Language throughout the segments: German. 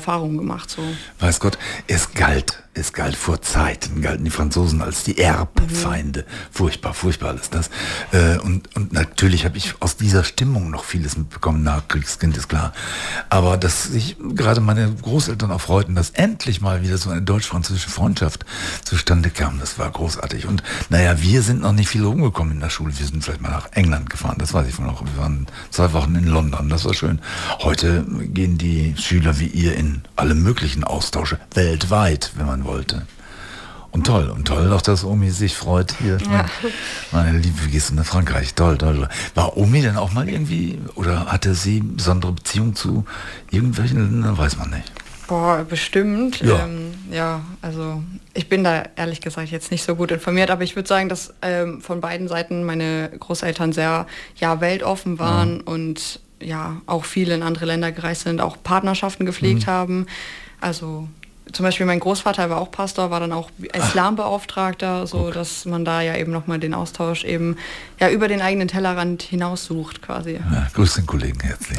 Erfahrungen gemacht. So. Weiß Gott, es galt vor Zeiten, galten die Franzosen als die Erbfeinde. Furchtbar alles das. Und natürlich habe ich aus dieser Stimmung noch vieles mitbekommen, Nachkriegskind ist klar. Aber dass sich gerade meine Großeltern auch freuten, dass endlich mal wieder so eine deutsch-französische Freundschaft zustande kam, das war großartig. Und naja, wir sind noch nicht viel rumgekommen in der Schule. Wir sind vielleicht mal nach England gefahren, das weiß ich noch. Wir waren 2 Wochen in London, das war schön. Heute gehen die Schüler wie ihr in alle möglichen Austausche, weltweit, wenn man wollte. Und toll auch, dass Omi sich freut hier. Ja. Meine Liebe, wie gehst du nach Frankreich? Toll. War Omi denn auch mal irgendwie, oder hatte sie besondere Beziehung zu irgendwelchen Ländern? Weiß man nicht. Boah, bestimmt. Ja. Also ich bin da ehrlich gesagt jetzt nicht so gut informiert, aber ich würde sagen, dass von beiden Seiten meine Großeltern sehr weltoffen waren und ja auch viel in andere Länder gereist sind, auch Partnerschaften gepflegt haben. Also zum Beispiel mein Großvater war auch Pastor, war dann auch Islambeauftragter, so dass man da ja eben nochmal den Austausch eben über den eigenen Tellerrand hinaus sucht quasi. Ja, grüß den Kollegen herzlich.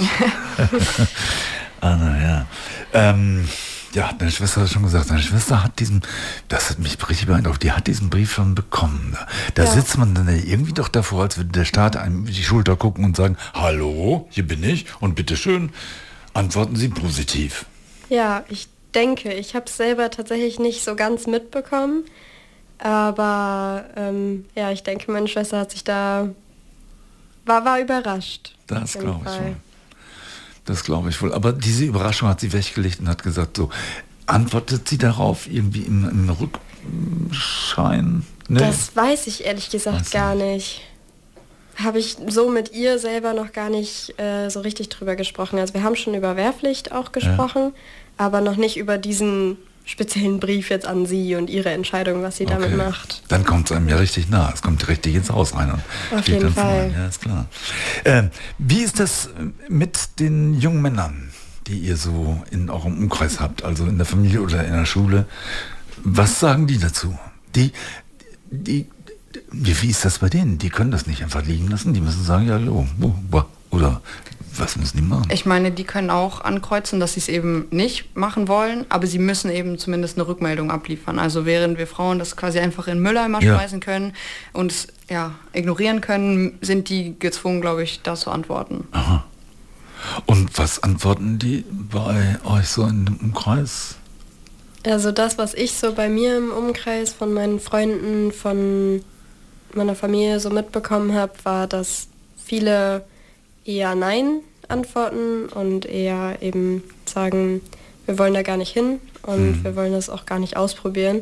Ja, deine Schwester hat schon gesagt, deine Schwester hat das hat mich richtig beeindruckt, die hat diesen Brief schon bekommen. Da sitzt man dann irgendwie doch davor, als würde der Staat einem über die Schulter gucken und sagen, hallo, hier bin ich und bitteschön, antworten Sie positiv. Ja, ich denke, ich habe es selber tatsächlich nicht so ganz mitbekommen, aber ich denke, meine Schwester hat sich da, war überrascht. Das glaube ich wohl. Das glaube ich wohl. Aber diese Überraschung hat sie weggelegt und hat gesagt, so, antwortet sie darauf irgendwie im Rückschein? Ne? Das weiß ich ehrlich gesagt gar nicht. Habe ich so mit ihr selber noch gar nicht so richtig drüber gesprochen. Also wir haben schon über Wehrpflicht auch gesprochen, aber noch nicht über diesen speziellen Brief jetzt an sie und ihre Entscheidung, was sie damit macht. Dann kommt es einem ja richtig nah. Es kommt richtig ins Haus rein. Und auf jeden Fall. Ja, ist klar. Wie ist das mit den jungen Männern, die ihr so in eurem Umkreis habt, also in der Familie oder in der Schule? Was sagen die dazu? Wie ist das bei denen? Die können das nicht einfach liegen lassen. Die müssen sagen, oder was müssen die machen? Ich meine, die können auch ankreuzen, dass sie es eben nicht machen wollen, aber sie müssen eben zumindest eine Rückmeldung abliefern. Also während wir Frauen das quasi einfach in den Mülleimer schmeißen können und es ignorieren können, sind die gezwungen, glaube ich, da zu antworten. Aha. Und was antworten die bei euch so in dem Umkreis? Also das, was ich so bei mir im Umkreis von meinen Freunden, von meiner Familie so mitbekommen habe, war, dass viele eher Nein antworten und eher eben sagen, wir wollen da gar nicht hin und wir wollen das auch gar nicht ausprobieren.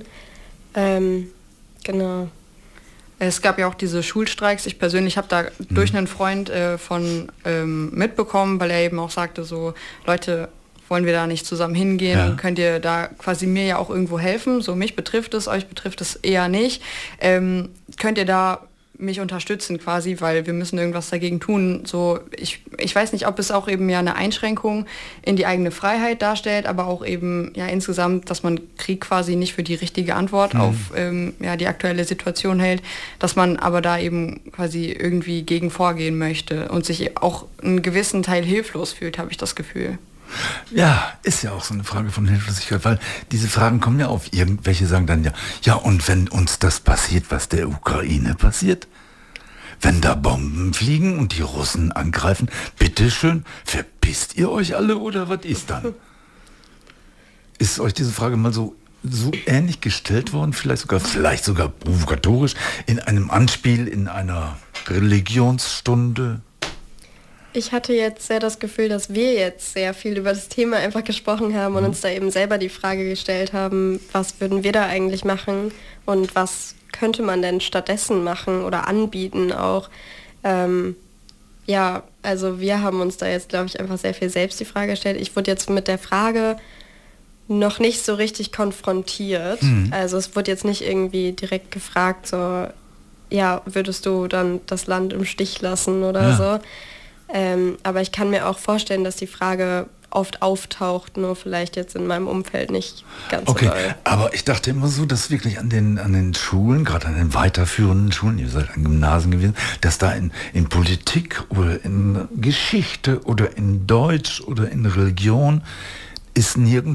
Genau. Es gab ja auch diese Schulstreiks. Ich persönlich habe da durch einen Freund mitbekommen, weil er eben auch sagte, so, Leute, wollen wir da nicht zusammen hingehen? Ja. Könnt ihr da quasi mir ja auch irgendwo helfen? So, mich betrifft es, euch betrifft es eher nicht. Könnt ihr da mich unterstützen quasi, weil wir müssen irgendwas dagegen tun. So, ich weiß nicht, ob es auch eben eine Einschränkung in die eigene Freiheit darstellt, aber auch eben insgesamt, dass man Krieg quasi nicht für die richtige Antwort auf die aktuelle Situation hält, dass man aber da eben quasi irgendwie gegen vorgehen möchte und sich auch einen gewissen Teil hilflos fühlt, habe ich das Gefühl. Ja, ist ja auch so eine Frage von Hilflosigkeit, weil diese Fragen kommen ja auf. Irgendwelche sagen dann und wenn uns das passiert, was der Ukraine passiert, wenn da Bomben fliegen und die Russen angreifen, bitteschön, verpisst ihr euch alle oder was ist dann? Ist euch diese Frage mal so ähnlich gestellt worden, vielleicht sogar provokatorisch, in einem Anspiel, in einer Religionsstunde? Ich hatte jetzt sehr das Gefühl, dass wir jetzt sehr viel über das Thema einfach gesprochen haben und uns da eben selber die Frage gestellt haben, was würden wir da eigentlich machen und was könnte man denn stattdessen machen oder anbieten auch. Also wir haben uns da jetzt, glaube ich, einfach sehr viel selbst die Frage gestellt. Ich wurde jetzt mit der Frage noch nicht so richtig konfrontiert. Also es wurde jetzt nicht irgendwie direkt gefragt, so, würdest du dann das Land im Stich lassen oder so. Aber ich kann mir auch vorstellen, dass die Frage oft auftaucht, nur vielleicht jetzt in meinem Umfeld nicht ganz so doll. Aber ich dachte immer so, dass wirklich an den Schulen, gerade an den weiterführenden Schulen, ihr seid an Gymnasien gewesen, dass da in Politik oder in Geschichte oder in Deutsch oder in Religion ist nirgendwo